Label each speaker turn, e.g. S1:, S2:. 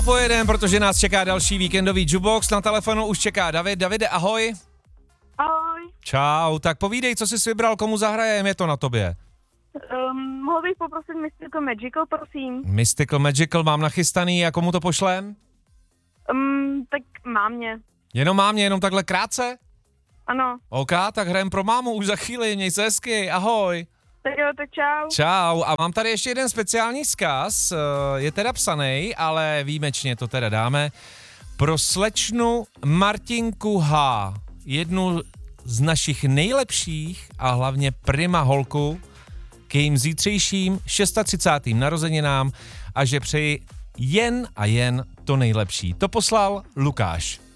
S1: Pojedeme, protože nás čeká další víkendový jukebox. Na telefonu už čeká David. Davide, ahoj.
S2: Ahoj.
S1: Čau, tak povídej, co jsi vybral, komu zahrajem, je to na tobě.
S2: Mohl bych poprosit Mystical Magical, prosím?
S1: Mystical Magical mám nachystaný a komu to pošlem?
S2: Tak mámě.
S1: Jenom mámě, jenom takhle krátce?
S2: Ano.
S1: OK, tak hrajem pro mámu už za chvíli, měj se hezky, ahoj.
S2: Tak jo, tak čau.
S1: Čau, a mám tady ještě jeden speciální vzkaz, je teda psanej, ale výjimečně to teda dáme. Pro slečnu Martinku H., jednu z našich nejlepších a hlavně prima holku, k jejím zítřejším 36. narozeninám a že přeji jen a jen to nejlepší. To poslal Lukáš.